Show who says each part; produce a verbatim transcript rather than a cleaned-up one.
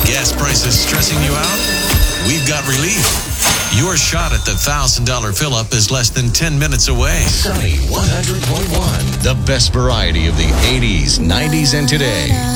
Speaker 1: Gas prices stressing you out? We've got relief. Your shot at the one thousand dollars fill-up is less than ten minutes away.
Speaker 2: Sunny one hundred point one. The best variety of the eighties, nineties, and today.